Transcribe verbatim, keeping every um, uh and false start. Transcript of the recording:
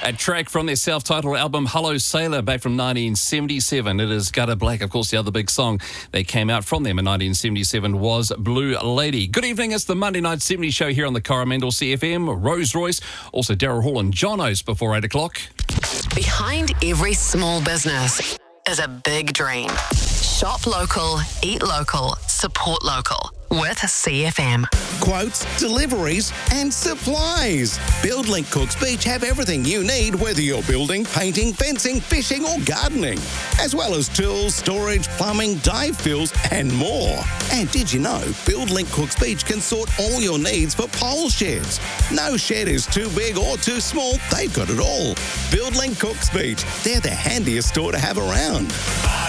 A track from their self-titled album, Hello Sailor, back from nineteen seventy-seven. It is Gutter Black. Of course, the other big song that came out from them in nineteen seventy-seven was Blue Lady. Good evening. It's the Monday Night seventies show here on the Coromandel C F M. Rose Royce, also Daryl Hall and Jonos before eight o'clock. Behind every small business is a big dream. Shop local, eat local, support local with C F M. Quotes, deliveries and supplies. BuildLink Cooks Beach have everything you need, whether you're building, painting, fencing, fishing or gardening, as well as tools, storage, plumbing, dive fills and more. And did you know BuildLink Cooks Beach can sort all your needs for pole sheds? No shed is too big or too small. They've got it all. BuildLink Cooks Beach. They're the handiest store to have around.